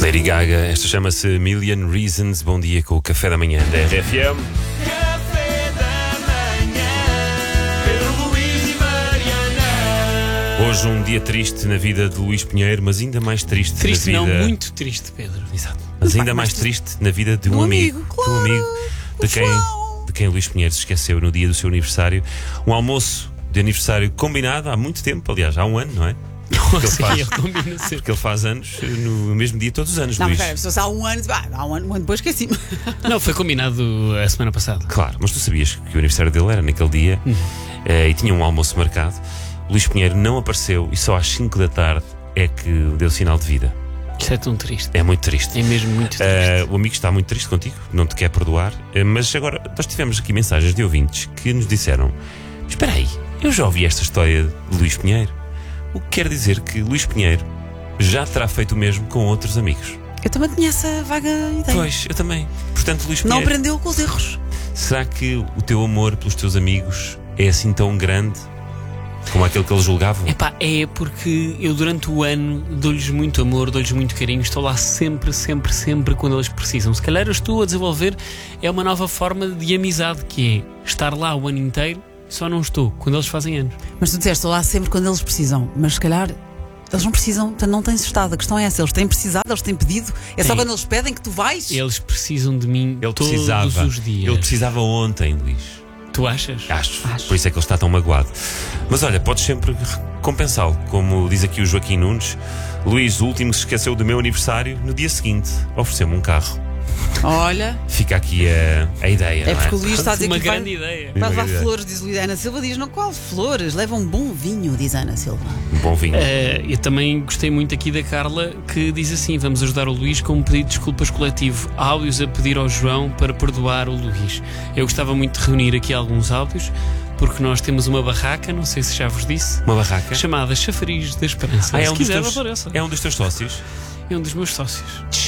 Lady Gaga, esta chama-se Million Reasons. Bom dia com o Café da Manhã da RFM. Café da Manhã, Pedro, Luís e Mariana. Hoje um dia triste na vida de Luís Pinheiro, mas ainda mais triste Triste na vida... não, muito triste, Pedro. Exato. Mas ainda mais triste na vida de um amigo. claro, De um amigo de quem Luís Pinheiro se esqueceu no dia do seu aniversário. Um almoço de aniversário combinado há muito tempo, aliás, há um ano, não é? Porque ele faz anos no mesmo dia todos os anos, Não, Luís. mas espera, há um ano, um ano depois esqueci-me. Não, foi combinado a semana passada. Claro, mas tu sabias que o aniversário dele era naquele dia e tinha um almoço marcado. Luís Pinheiro não apareceu e só às 5 da tarde é que deu sinal de vida. Isto é tão triste. É muito triste. É mesmo muito triste. O amigo está muito triste contigo, não te quer perdoar. Mas agora, nós tivemos aqui mensagens de ouvintes que nos disseram: espera aí, eu já ouvi esta história de Luís Pinheiro. O que quer dizer que Luís Pinheiro já terá feito o mesmo com outros amigos. Eu também tinha essa vaga ideia. Pois, eu também. Portanto, Luís Não Pinheiro, aprendeu com os erros. será que o teu amor pelos teus amigos é assim tão grande como aquele que eles julgavam? Epá, é porque eu durante o ano dou-lhes muito amor, dou-lhes muito carinho, estou lá sempre quando eles precisam. Se calhar eu estou a desenvolver uma nova forma de amizade, que é estar lá o ano inteiro, só não estou quando eles fazem anos. Mas tu disseste, estou lá sempre quando eles precisam. Mas se calhar eles não precisam, não têm-se estado. A questão é essa, eles têm precisado, eles têm pedido. É só Sim. quando eles pedem que tu vais. Eles precisam de mim Ele todos precisava. os dias. Ele precisava ontem, Luís. Tu achas? Acho. Por isso é que ele está tão magoado. Mas olha, podes sempre compensá-lo. Como diz aqui o Joaquim Nunes: Luís, o último se esqueceu do meu aniversário. No dia seguinte, ofereceu-me um carro. Olha, Fica aqui a ideia. é não porque o Luís está a dizer Uma que vai, grande ideia. vai levar Uma ideia. flores, diz Luís. Ana Silva diz, não, qual flores? Leva um bom vinho, diz Ana Silva. Um bom vinho. Eu também gostei muito aqui da Carla, que diz assim: vamos ajudar o Luís com um pedido de desculpas coletivo. Áudios a pedir ao João para perdoar o Luís. Eu gostava muito de reunir aqui alguns áudios, porque nós temos uma barraca, não sei se já vos disse, Uma barraca. chamada Chafariz da Esperança. É Se um, dos quiser, teus, apareça. é um dos teus sócios? É um dos meus sócios.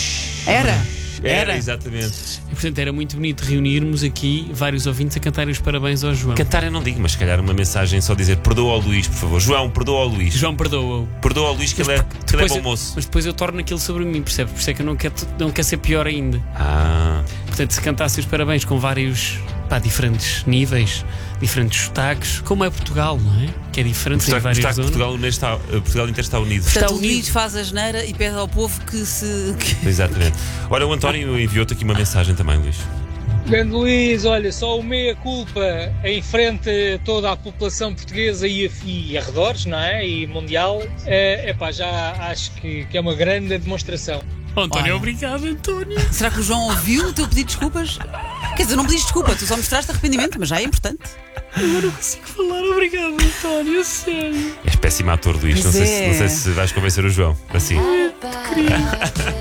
Era? Era, exatamente. E portanto era muito bonito reunirmos aqui vários ouvintes a cantarem os parabéns ao João. Cantar eu não digo, mas se calhar uma mensagem só dizer: perdoa ao Luís, por favor. João, perdoa ao Luís. João perdoa-o. Perdoa ao Luís que ele é bom moço. Mas depois eu torno aquilo sobre mim, percebe? Por isso é que eu não quero ser pior ainda. Portanto, se cantasse os parabéns com vários diferentes níveis, diferentes sotaques, como é Portugal, não é? Que é diferente em várias zonas. Portugal inteiro está unido. Portanto, o unido. Luís faz a asneira e pede ao povo que se... Exatamente. Ora, o António enviou-te aqui uma mensagem também, Luís. Grande Luís, olha, só o meia-culpa em frente a toda a população portuguesa e arredores, não é? E mundial, já acho que é uma grande demonstração. António, Olha. obrigado, António. Será que o João ouviu o teu pedido de desculpas? Quer dizer, não pediste desculpa, tu só mostraste arrependimento, mas já é importante. Eu não consigo falar, obrigado, António, sério. És péssimo ator, Luís. Pois Não sei se vais convencer o João. Assim. Querido.